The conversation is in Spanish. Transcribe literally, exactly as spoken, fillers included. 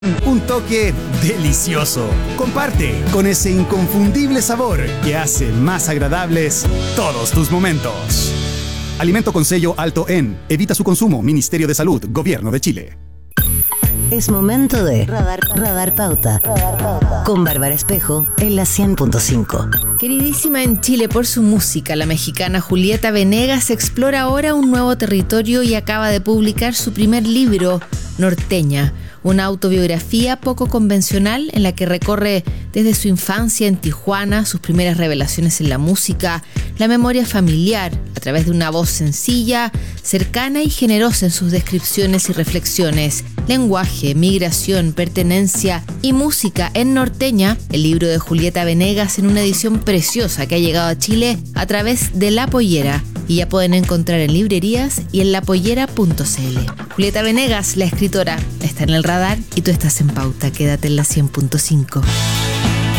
Un toque delicioso. Comparte con ese inconfundible sabor que hace más agradables todos tus momentos. Alimento con sello alto en. Evita su consumo. Ministerio de Salud. Gobierno de Chile. Es momento de Radar, Radar Pauta. Radar Pauta. Con Bárbara Espejo en la cien punto cinco. Queridísima en Chile por su música, la mexicana Julieta Venegas explora ahora un nuevo territorio y acaba de publicar su primer libro, Norteña. Una autobiografía poco convencional en la que recorre desde su infancia en Tijuana, sus primeras revelaciones en la música, la memoria familiar, a través de una voz sencilla, cercana y generosa en sus descripciones y reflexiones. Lenguaje, migración, pertenencia y música en Norteña, el libro de Julieta Venegas en una edición preciosa que ha llegado a Chile a través de La Pollera. Y ya pueden encontrar en librerías y en lapollera punto c l. Julieta Venegas, la escritora, está en el radar y tú estás en pauta. Quédate en la cien punto cinco.